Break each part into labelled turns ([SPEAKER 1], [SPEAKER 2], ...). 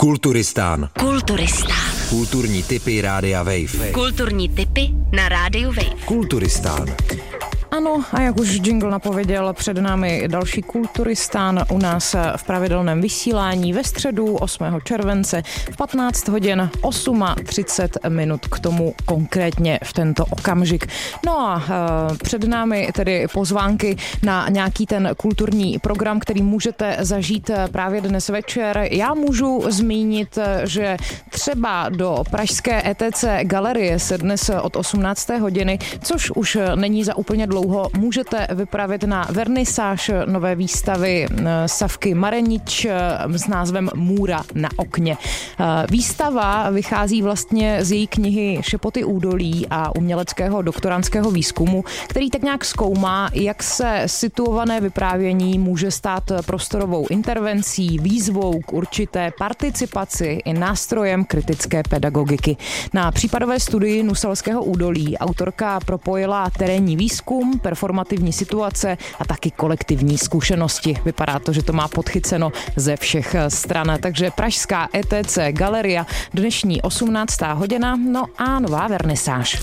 [SPEAKER 1] Kulturistán.
[SPEAKER 2] Kulturistán.
[SPEAKER 1] Kulturní tipy Rádia Wave.
[SPEAKER 2] Kulturní tipy na Rádiu Wave.
[SPEAKER 1] Kulturistán.
[SPEAKER 3] Ano, a jak už jingle napověděl, před námi další Kulturistán u nás v pravidelném vysílání ve středu 8. července v 15 hodin 8:30 minut, k tomu konkrétně v tento okamžik. No a před námi tedy pozvánky na nějaký ten kulturní program, který můžete zažít právě dnes večer. Já můžu zmínit, že třeba do pražské ETC galerie se dnes od 18. hodiny, což už není za úplně dlouho, můžete vypravit na vernisáž nové výstavy Savky Marenič s názvem Můra na okně. Výstava vychází vlastně z její knihy Šepoty údolí a uměleckého doktorandského výzkumu, který tak nějak zkoumá, jak se situované vyprávění může stát prostorovou intervencí, výzvou k určité participaci i nástrojem kritické pedagogiky. Na případové studii Nuselského údolí autorka propojila terénní výzkum, performativní situace a taky kolektivní zkušenosti. Vypadá to, že to má podchyceno ze všech stran. Takže pražská ETC galeria, dnešní 18. hodina, no a nová vernisáž.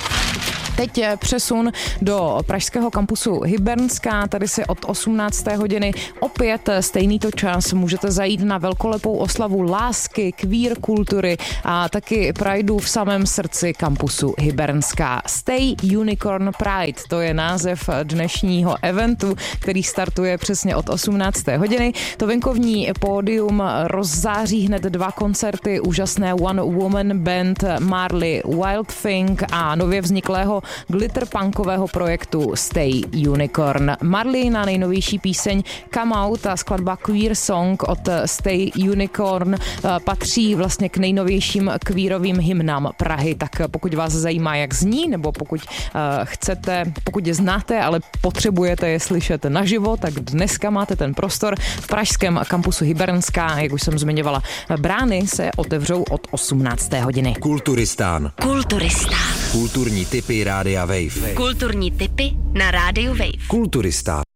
[SPEAKER 3] Teď je přesun do pražského kampusu Hybernská, tady si od 18. hodiny opět stejný čas můžete zajít na velkolepou oslavu lásky, queer kultury a taky Prideu v samém srdci kampusu Hybernská. Stay Unicorn Pride, to je název dnešního eventu, který startuje přesně od 18. hodiny. To venkovní pódium rozzáří hned dva koncerty úžasné One Woman Band Marley Wildthing a nově vzniklého glitterpunkového projektu Stay Unicorn. Marley na nejnovější píseň Come Out a skladba Queer Song od Stay Unicorn patří vlastně k nejnovějším queerovým hymnám Prahy, tak pokud vás zajímá, jak zní, nebo pokud pokud je znáte, ale potřebujete je slyšet naživo, tak dneska máte ten prostor v pražském kampusu Hybernská, jak už jsem zmiňovala. Brány se otevřou od 18. hodiny.
[SPEAKER 1] Kulturistán.
[SPEAKER 2] Kulturistán.
[SPEAKER 1] Kulturní tipy Rádia Wave.
[SPEAKER 2] Kulturní tipy na Rádiu Wave.
[SPEAKER 1] Kulturistán.